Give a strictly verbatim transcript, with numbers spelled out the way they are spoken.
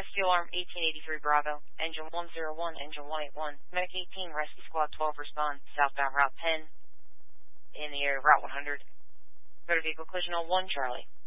Rescue Alarm eighteen eighty-three Bravo, Engine one oh one, Engine one eighty-one, Medic eighteen, Rescue Squad twelve respond, southbound Route ten, in the area of Route one hundred. Motor vehicle collision on one Charlie.